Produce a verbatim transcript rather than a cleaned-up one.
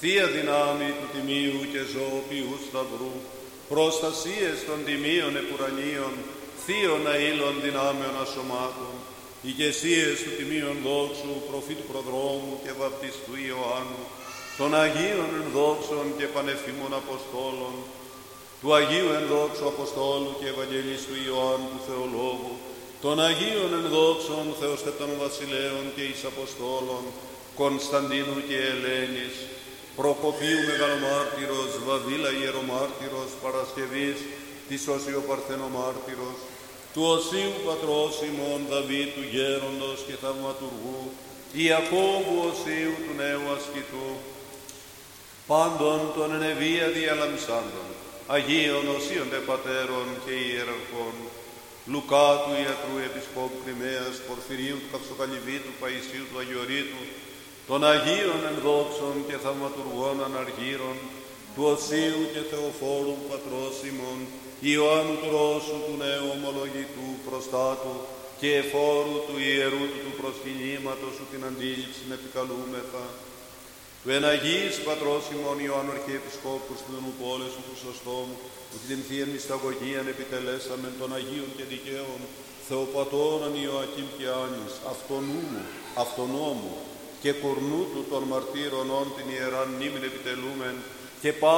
θεία δυνάμει του τιμίου και ζωοποιού σταυρού, προστασίες των τιμίων επουρανίων, θείων αήλων δυνάμεων ασωμάτων, ηγεσίες του τιμίων δόξου, προφήτου προδρόμου και βαπτιστού Ιωάννου, των Αγίων ενδόξων και πανεφήμων Αποστόλων, του Αγίου ενδόξου Αποστόλου και Ευαγγελίστου Ιωάννου του Θεολόγου, των Αγίων ενδόξων Θεοστεπτών Βασιλέων και εις Αποστόλων, Κωνσταντίνου και Ελένης, Προκοπίου Μεγαλομάρτυρος, Βαβίλα Ιερομάρτυρος, Παρασκευής της Οσίου Παρθενομάρτυρος, του Οσίου Πατρός ημών Δαβίδ του Γέροντος και Θαυματουργού, Ιακώβου Οσίου του Νέου Ασκητού, πάντων των ενεβία διαλαμψάντων, Αγίων Οσίων τε Πατέρων και Ιεραρχών, Λουκά του Ιατρού Επισκόπου Κρυμαίας, Πορφυρίου του Καυσοκαλυβίτου, Παϊσίου του Αγιορείτου, των Αγίων ενδόξων και θαυματουργών αναργύρων, του Οσίου και Θεοφόρου Πατρός ημών, Ιωάννου του Ρώσου του Νέου Ομολογητού Προστάτου και εφόρου του Ιερού του προσκυνήματος σου την αντίληψη επικαλούμεθα, του εν Αγίης Πατρός ημών Ιωάννου Αρχιεπισκόπου του Δουνοπόλεως του Χρυσοστόμου, που την θείαν μυσταγωγίαν επιτελέσαμεν των Αγίων και Δικαίων Θεοπατώρων Ιωακήμ και Άνης, αυτονούμου, αυτονόμου και κουρνούτου των μαρτύρων όν την ιεράν μνήμην επιτελούμεν και